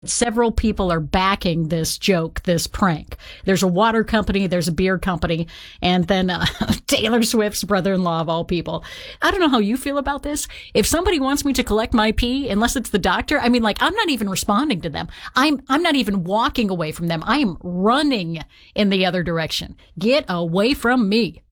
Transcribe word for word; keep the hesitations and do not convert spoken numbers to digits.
Several people are backing this joke, this prank. There's a water company, there's a beer company, and then uh, Taylor Swift's brother-in-law of all people. I don't know how you feel about this. If somebody wants me to collect my pee, unless it's the doctor, I mean, like, I'm not even responding to them. I'm I'm not even walking away from them. I am running in the other direction. Get away from me.